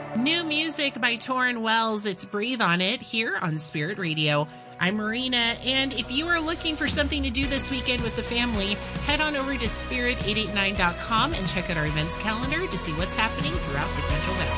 New music by Torrin Wells. It's Breathe on It here on Spirit Radio. I'm Marina, and if you are looking for something to do this weekend with the family, head on over to spirit889.com and check out our events calendar to see what's happening throughout the Central Valley.